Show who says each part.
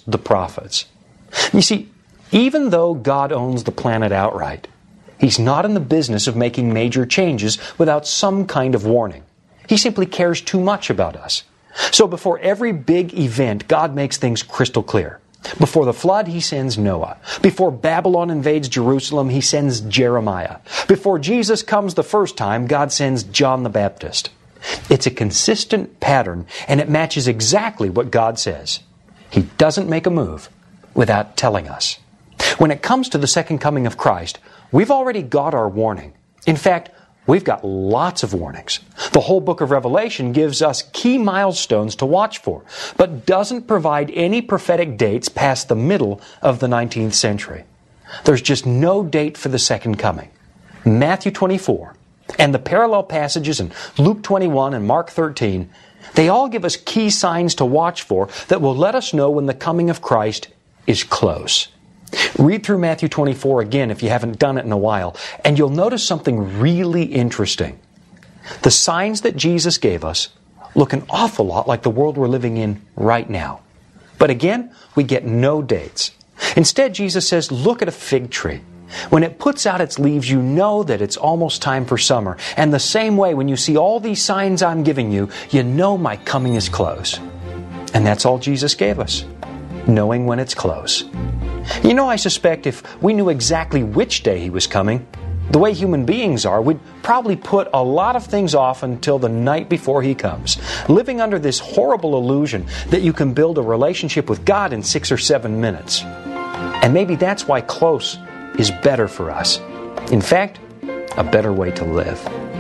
Speaker 1: the prophets. You see, even though God owns the planet outright, He's not in the business of making major changes without some kind of warning. He simply cares too much about us. So before every big event, God makes things crystal clear. Before the flood, He sends Noah. Before Babylon invades Jerusalem, He sends Jeremiah. Before Jesus comes the first time, God sends John the Baptist. It's a consistent pattern, and it matches exactly what God says. He doesn't make a move without telling us. When it comes to the second coming of Christ, we've already got our warning. In fact, we've got lots of warnings. The whole book of Revelation gives us key milestones to watch for, but doesn't provide any prophetic dates past the middle of the 19th century. There's just no date for the second coming. Matthew 24 and the parallel passages in Luke 21 and Mark 13, they all give us key signs to watch for that will let us know when the coming of Christ is close. Read through Matthew 24 again if you haven't done it in a while, and you'll notice something really interesting. The signs that Jesus gave us look an awful lot like the world we're living in right now. But again, we get no dates. Instead, Jesus says, look at a fig tree. When it puts out its leaves, you know that it's almost time for summer. And the same way, when you see all these signs I'm giving you, you know my coming is close. And that's all Jesus gave us, knowing when it's close. You know, I suspect if we knew exactly which day He was coming, the way human beings are, we'd probably put a lot of things off until the night before He comes, living under this horrible illusion that you can build a relationship with God in 6 or 7 minutes. And maybe that's why close is better for us. In fact, a better way to live.